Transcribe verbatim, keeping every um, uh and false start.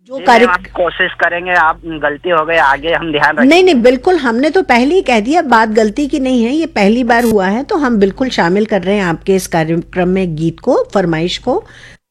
जो जी कार्य मैम, आप कोशिश करेंगे। आप गलती हो गई, आगे हम ध्यान नहीं रखेंगे। नहीं बिल्कुल, हमने तो पहले ही कह दिया, बात गलती की नहीं है, ये पहली बार हुआ है, तो हम बिल्कुल शामिल कर रहे हैं आपके इस कार्यक्रम में गीत को, फरमाइश को।